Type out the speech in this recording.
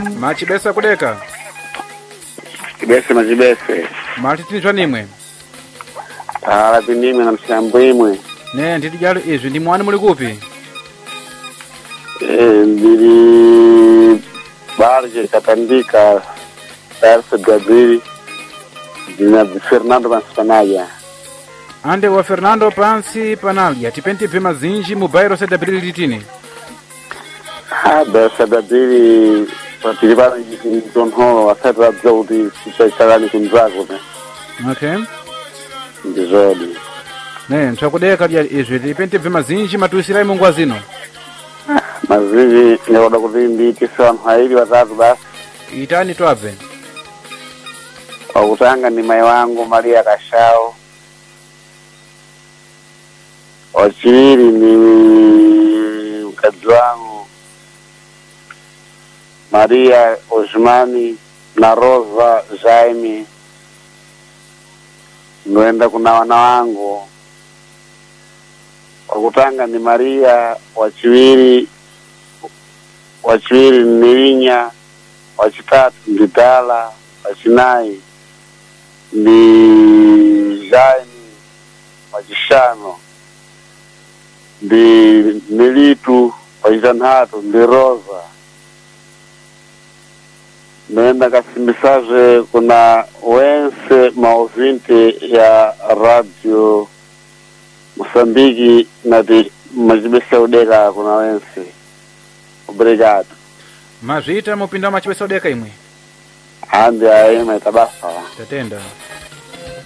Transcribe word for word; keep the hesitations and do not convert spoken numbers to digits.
Machibesa kudeka. Kibese majibese. Mati tinjwa nimwe. Ala binimwe na mshambo imwe. Ne nditi jalo izwi ndi mwani muli kupi? Eh ndiri barje katandika Tarso Gabriel Dina Fernando Maspanaya. Ande wa Fernando Pansi Panalya tipenti pema zinji mu bairo Tarso Gabriel litini. Ah, Tarso Gabriel patilibana John Hall wasata zodi sichalani kunzago ne. Okay. Ndizodi. Ne nchakudeka dia izwi tipenti pema zinji matuisirai mungu azino. Mazinji nyoda kuzindi kiswa haili watatu basi. Itani twabve. Wakutanga ni mai wangu Maria Kashao. Wachiri ni mkazi wangu Maria Osmani na Rosa Jaime. Nwenda kuna wana wangu. Wakutanga ni Maria, wachiwiri wachiwiri ni Ninya, wachitatu Nditala, wachinai ni Jaime, wachishano ndi Nilitu, wachitanhatu ndi Rosa. Nenda kasimbisaje kuna wense mauvinte ya radio Mosambiki na di majibesa udeka kuna wense. Obrigado. Mazita mupinda machibesa udeka imwe. Ande aima itabasa. Tatenda.